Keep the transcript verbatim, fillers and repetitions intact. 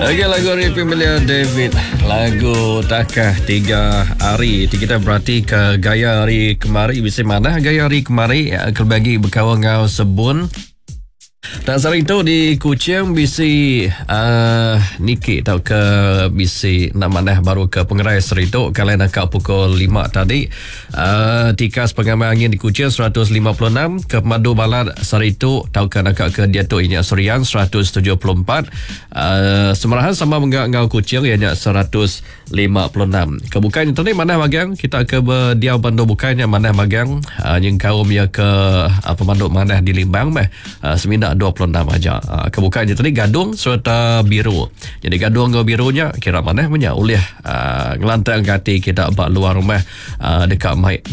Okey, lagu Ari Pemilia David, lagu Takah Tiga Hari. Kita berarti ke gaya hari kemari. Bisa mana gaya hari kemari kerbagi berkawan ngau sebun. Dan sari itu di Kuching bisi uh, Niki tau ke bisi nak manah baru ke pengerai sari itu kalian nak pukul lima tadi uh, tikas pengamai angin di Kuching seratus lima puluh enam ke Madu Balat sari itu tau ke nak ke Diatuk Inyak Serian seratus tujuh puluh empat uh, Semerahan sama menggak ngau Kuching ianya seratus lima puluh enam kebukaan itu ni manah magang kita ke berdiam bandu bukannya manah magang uh, yang kaum ya ke uh, pemandu manah di Limbang meh uh, seminat dua puluh enam aja. Uh, kebukaannya tadi gadung serta biru. Jadi gadung ke birunya kira mana punya oleh uh, ngelantai angkati kita bak luar rumah uh, dekat mai